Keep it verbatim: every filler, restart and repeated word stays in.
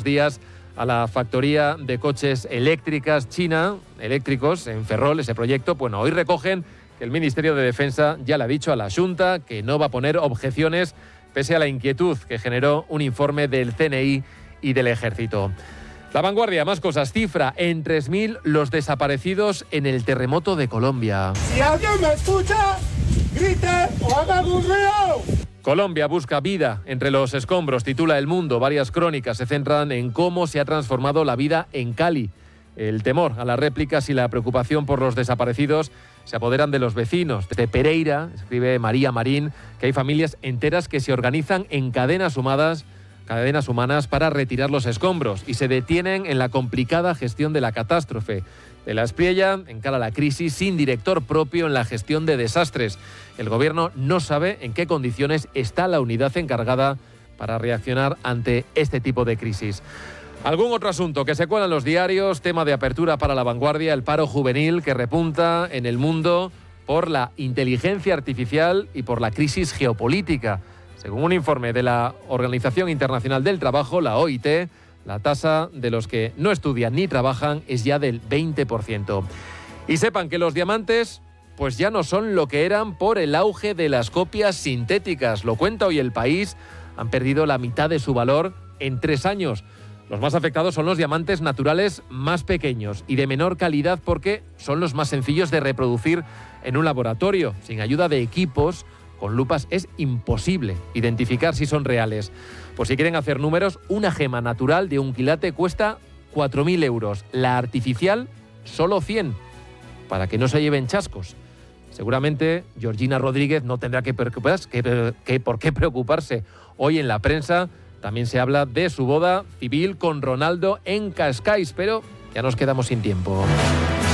días a la factoría de coches eléctricas china, eléctricos, en Ferrol, ese proyecto. Bueno, hoy recogen que el Ministerio de Defensa ya le ha dicho a la Xunta que no va a poner objeciones pese a la inquietud que generó un informe del C N I y del Ejército. La Vanguardia, más cosas, cifra en tres mil los desaparecidos en el terremoto de Colombia. Si alguien me escucha, grite o haga un ruido. Colombia busca vida entre los escombros, titula El Mundo. Varias crónicas se centran en cómo se ha transformado la vida en Cali. El temor a las réplicas y la preocupación por los desaparecidos se apoderan de los vecinos. Desde Pereira, escribe María Marín, que hay familias enteras que se organizan en cadenas humanas, cadenas humanas para retirar los escombros y se detienen en la complicada gestión de la catástrofe. De la Espriella encara la crisis sin director propio en la gestión de desastres. El gobierno no sabe en qué condiciones está la unidad encargada para reaccionar ante este tipo de crisis. Algún otro asunto que se cuela en los diarios, tema de apertura para La Vanguardia, el paro juvenil que repunta en el mundo por la inteligencia artificial y por la crisis geopolítica. Según un informe de la Organización Internacional del Trabajo, la O I T, la tasa de los que no estudian ni trabajan es ya del veinte por ciento. Y sepan que los diamantes pues ya no son lo que eran por el auge de las copias sintéticas. Lo cuenta hoy El País, han perdido la mitad de su valor en tres años. Los más afectados son los diamantes naturales más pequeños y de menor calidad porque son los más sencillos de reproducir en un laboratorio. Sin ayuda de equipos, con lupas es imposible identificar si son reales. Pues si quieren hacer números, una gema natural de un quilate cuesta cuatro mil euros. La artificial, solo cien, para que no se lleven chascos. Seguramente Georgina Rodríguez no tendrá que preocuparse, que, que, por qué preocuparse. Hoy en la prensa también se habla de su boda civil con Ronaldo en Cascais, pero ya nos quedamos sin tiempo.